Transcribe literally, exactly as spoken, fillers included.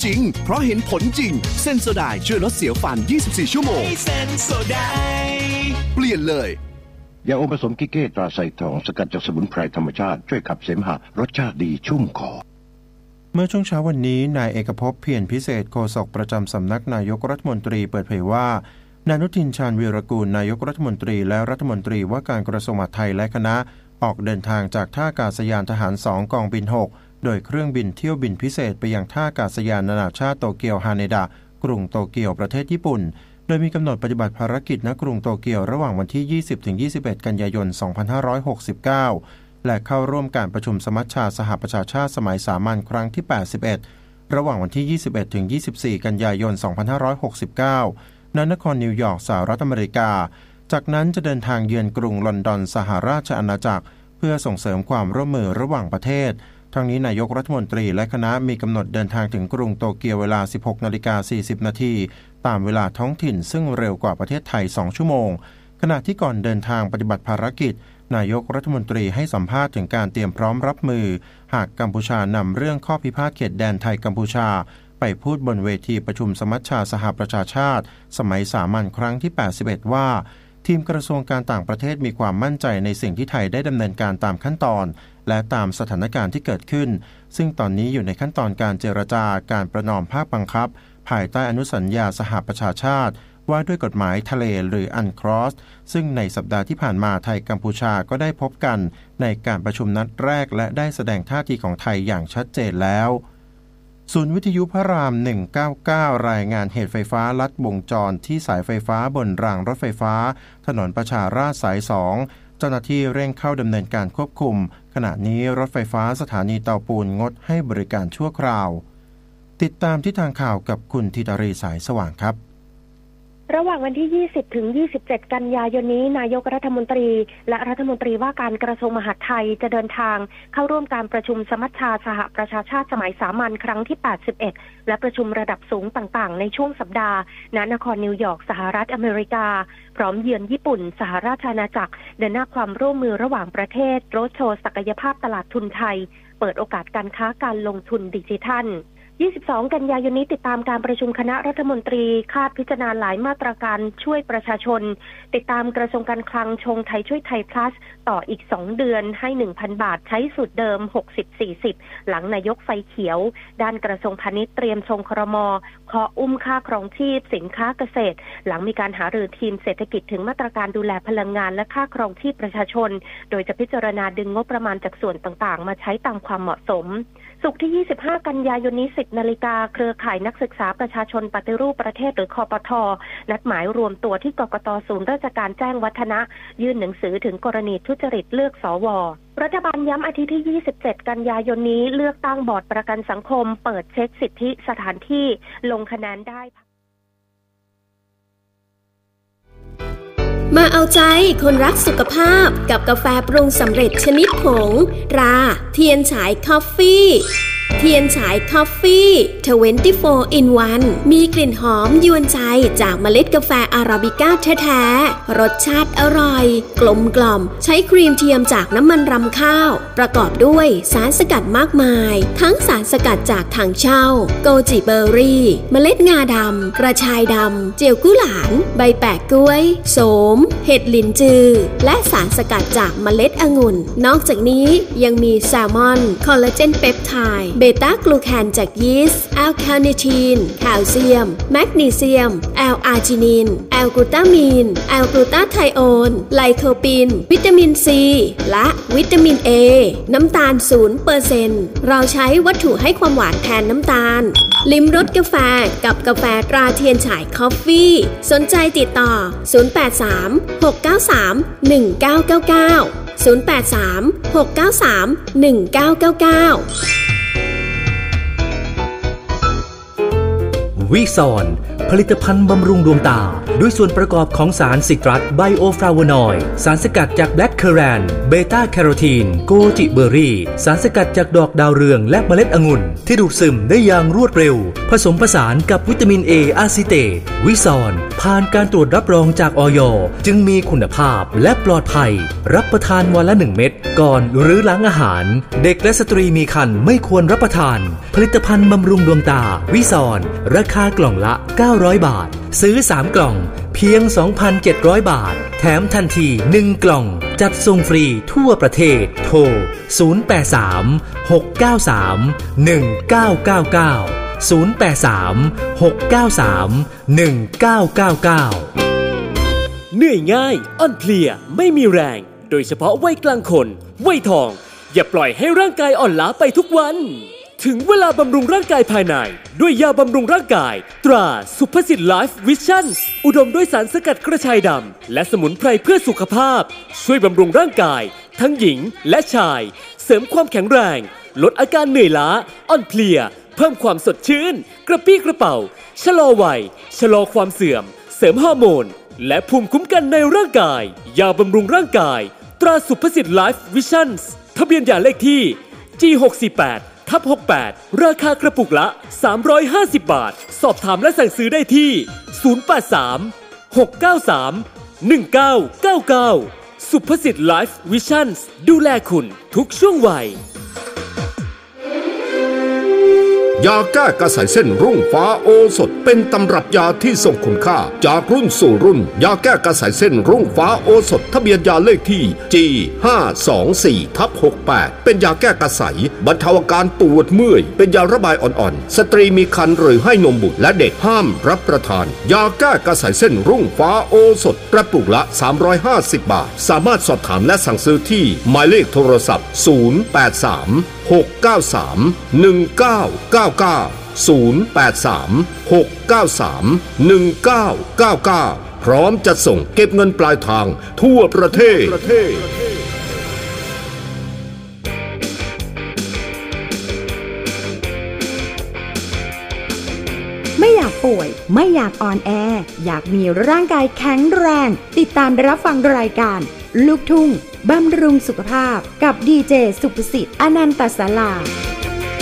จริงเพราะเห็นผลจริงเซนโซไดช่วยลดเสียวฟันยี่สิบสี่ชั่วโมงเซนโซไดเปลี่ยนเลยยาอมผสมกิเก้ตราไซทองสกัดจากสมุนไพรธรรมชาติช่วยขับเสมหะรสชาติดีชุ่มคอเมื่อช่วงเช้าวันนี้นายเอกภพเพียรพิเศษโฆษกประจำสำนักนายกรัฐมนตรีเปิดเผยว่านายอนุทินชาญวีรกูลนายกรัฐมนตรีและรัฐมนตรีว่าการกระทรวงมหาดไทยและคณะออกเดินทางจากท่าอากาศยานทหารสองกองบินหกโดยเครื่องบินเที่ยวบินพิเศษไปยังท่าอากาศยานนานาชาติโตเกียวฮาเนดะกรุงโตเกียวประเทศญี่ปุ่นโดยมีกำหนดปฏิบัติภารกิจณกรุงโตเกียวระหว่างวันที่ ยี่สิบถึงยี่สิบเอ็ด กันยายน สองพันห้าร้อยหกสิบเก้า และเข้าร่วมการประชุมสมัชชาสหประชาชาติสมัยสามัญครั้งที่ แปดสิบเอ็ด ระหว่างวันที่ ยี่สิบเอ็ดถึงยี่สิบสี่ กันยายน สองพันห้าร้อยหกสิบเก้า ณ นครนิวยอร์กสหรัฐอเมริกาจากนั้นจะเดินทางเยือนกรุงลอนดอนสหราชอาณาจักรเพื่อส่งเสริมความร่วมมือระหว่างประเทศทั้งนี้นายกรัฐมนตรีและคณะมีกำหนดเดินทางถึงกรุงโตเกียวเวลา สิบหกนาฬิกาสี่สิบนาทีตามเวลาท้องถิ่นซึ่งเร็วกว่าประเทศไทยสองชั่วโมงขณะที่ก่อนเดินทางปฏิบัติภารกิจนายกรัฐมนตรีให้สัมภาษณ์ถึงการเตรียมพร้อมรับมือหากกัมพูชานำเรื่องข้อพิพาทเขตแดนไทยกัมพูชาไปพูดบนเวทีประชุมสมัชชาสหประชาชาติสมัยสามัญครั้งที่ แปดสิบเอ็ด ว่าทีมกระทรวงการต่างประเทศมีความมั่นใจในสิ่งที่ไทยได้ดำเนินการตามขั้นตอนและตามสถานการณ์ที่เกิดขึ้นซึ่งตอนนี้อยู่ในขั้นตอนการเจรจาการประนอมภาคบังคับภายใต้อนุสัญญาสหประชาชาติว่าด้วยกฎหมายทะเลหรืออันครอสซึ่งในสัปดาห์ที่ผ่านมาไทยกัมพูชาก็ได้พบกันในการประชุมนัดแรกและได้แสดงท่าทีของไทยอย่างชัดเจนแล้วศูนย์วิทยุพระรามหนึ่งเก้าเก้ารายงานเหตุไฟฟ้าลัดวงจรที่สายไฟฟ้าบนรางรถไฟฟ้าถนนประชาราษฎร์สายสองเจ้าหน้าที่เร่งเข้าดำเนินการควบคุมขณะนี้รถไฟฟ้าสถานีเตาปูนงดให้บริการชั่วคราวติดตามที่ทางข่าวกับคุณธิตารีสายสว่างครับระหว่างวันที่ ยี่สิบถึงยี่สิบเจ็ด กันยายนนี้นายกรัฐมนตรีและรัฐมนตรีว่าการกระทรวงมหาดไทยจะเดินทางเข้าร่วมการประชุมสมัชชาสหประชาชาติสมัยสามัญครั้งที่ แปดสิบเอ็ด และประชุมระดับสูงต่างๆในช่วงสัปดาห์ณนครนิวยอร์กสหรัฐอเมริกาพร้อมเยือนญี่ปุ่นสหราชอาณาจักรเดินหน้าความร่วมมือระหว่างประเทศโรดโชว์ศักยภาพตลาดทุนไทยเปิดโอกาสการค้าการลงทุนดิจิทัลยี่สิบสอง กันยายนนี้ติดตามการประชุมคณะรัฐมนตรีคาดพิจารณาหลายมาตรการช่วยประชาชนติดตามกระทรวงการคลังชงไทยช่วยไทย plus ต่ออีกสองเดือนให้ หนึ่งพัน บาทใช้สูตรเดิม หกสิบ สี่สิบ หลังนายกไฟเขียวด้านกระทรวงพาณิชย์เตรียมชงครม.เคาะอุ้มค่าครองชีพสินค้าเกษตรหลังมีการหารือทีมเศรษฐกิจถึงมาตรการดูแลพลังงานและค่าครองชีพประชาชนโดยจะพิจารณาดึงงบประมาณจากส่วนต่างๆมาใช้ตามความเหมาะสมศุกร์ที่ ยี่สิบห้า กันยายนนี้ สิบนาฬิกาเครือข่ายนักศึกษาประชาชนปฏิรูปประเทศหรือคปท.นัดหมายรวมตัวที่กกต.ศูนย์ราชการแจ้งวัฒนะยื่นหนังสือถึงกรณีทุจริตเลือกสว.รัฐบาลย้ำอาทิตย์ที่ ยี่สิบเจ็ด กันยายนนี้เลือกตั้งบอร์ดประกันสังคมเปิดเช็คสิทธิสถานที่ลงคะแนนได้มาเอาใจคนรักสุขภาพกับกาแฟปรุงสำเร็จชนิดผงตราเทียนฉายคอฟฟี่เทียนฉายคอฟฟี่ยี่สิบสี่ in วัน มีกลิ่นหอมยวนใจจากเมล็ดกาแฟอาราบิก้าแท้ๆรสชาติอร่อยกลมกล่อมใช้ครีมเทียมจากน้ำมันรำข้าวประกอบด้วยสารสกัดมากมายทั้งสารสกัดจากถังเช่าโกจิเบอร์รี่เมล็ดงาดำกระชายดำเจียวกุหลาบใบแปะกล้วยโสมเห็ดหลินจือและสารสกัดจากเมล็ดองุ่นนอกจากนี้ยังมีแซลมอนคอลลาเจนเปปไทด์เบต้ากลูแคนจากยีสต์แอลคาเนทีนแคลเซียมแมกนีเซียมแอลอาร์จินินแอลกลูตามีนแอลกลูตาไทโอนไลโคปินวิตามินซีและวิตามินเอน้ำตาล ศูนย์เปอร์เซ็นต์ เราใช้วัตถุให้ความหวานแทนน้ำตาลลิ้มรสกาแฟกับกาแฟตราเทียนฉายคอฟฟี่สนใจติดต่อศูนย์ แปด สาม หก เก้า สาม หนึ่ง เก้า เก้า เก้า ศูนย์ แปด สาม หก เก้า สาม หนึ่ง เก้า เก้า เก้าวิซอนผลิตภัณฑ์บำรุงดวงตาด้วยส่วนประกอบของสารซิตรัสไบโอฟลาโวนอยด์สารสกัดจากแบล็คเคอแรนเบต้าแคโรทีนโกจิเบอร์รี่สารสกัดจากดอกดาวเรืองและเมล็ดองุ่นที่ดูดซึมได้อย่างรวดเร็วผสมผสานกับวิตามิน A อะซิเตตวิซอนผ่านการตรวจรับรองจากอย.จึงมีคุณภาพและปลอดภัยรับประทานวันละหนึ่งเม็ดก่อนหรือหลังอาหารเด็กและสตรีมีครรภ์ไม่ควรรับประทานผลิตภัณฑ์บำรุงดวงตาวิซอนราคากล่องละเก้าร้อยบาทซื้อสามกล่องเพียง สองพันเจ็ดร้อย บาทแถมทันทีหนึ่งกล่องจัดส่งฟรีทั่วประเทศโทรศูนย์ แปด สาม หก เก้า สาม หนึ่ง เก้า เก้า เก้า ศูนย์ แปด สาม หก เก้า สาม หนึ่ง เก้า เก้า เก้าเหนื่อยง่ายอ่อนเพลียไม่มีแรงโดยเฉพาะวัยกลางคนวัยทองอย่าปล่อยให้ร่างกายอ่อนล้าไปทุกวันถึงเวลาบำรุงร่างกายภายในด้วยยาบำรุงร่างกายตราสุภสิทธิ์ไลฟ์วิชั่นอุดมด้วยสารสกัดกระชายดำและสมุนไพรเพื่อสุขภาพช่วยบำรุงร่างกายทั้งหญิงและชายเสริมความแข็งแรงลดอาการเหนื่อยล้าอ่อนเพลียเพิ่มความสดชื่นกระปี้กระเป๋าชะลอวัยชะลอความเสื่อมเสริมฮอร์โมนและภูมิคุ้มกันในร่างกายยาบำรุงร่างกายตราสุภสิทธิ์ไลฟ์วิชั่นทะเบียนยาเลขที่ จี หก สี่ แปด ทับ หกแปด ราคากระปุกละสามร้อยห้าสิบบาทสอบถามและสั่งซื้อได้ที่ศูนย์ แปด สาม หก เก้า สาม หนึ่ง เก้า เก้า เก้าสุภสิทธิ์ไลฟ์วิชั่นดูแลคุณทุกช่วงวัยยาแก้กระสายเส้นรุ่งฟ้าโอสถเป็นตำรับยาที่ทรงคุณค่าจากรุ่นสู่รุ่นยาแก้กระสายเส้นรุ่งฟ้าโอสถทะเบียนยาเลขที่ จี ห้า สอง สี่ ทับ หกแปด เป็นยาแก้กระสายบรรเทาอาการปวดเมื่อยเป็นยาระบายอ่อนๆสตรีมีครรภ์หรือให้นมบุตรและเด็กห้ามรับประทานยาแก้กระสายเส้นรุ่งฟ้าโอสถกระปุกละสามร้อยห้าสิบบาทสามารถสอบถามและสั่งซื้อที่หมายเลขโทรศัพท์ศูนย์ แปด สาม หก เก้า สาม หนึ่ง เก้า เก้า เก้า ศูนย์ แปด สาม หก เก้า สาม หนึ่ง เก้า เก้า เก้าพร้อมจะส่งเก็บเงินปลายทางทั่วประเทศไม่อยากป่วยไม่อยากอ่อนแออยากมีร่างกายแข็งแรงติดตามรับฟังรายการลูกทุ่งบำรุงสุขภาพกับดีเจสุภสิทธิ์อนันตศาลา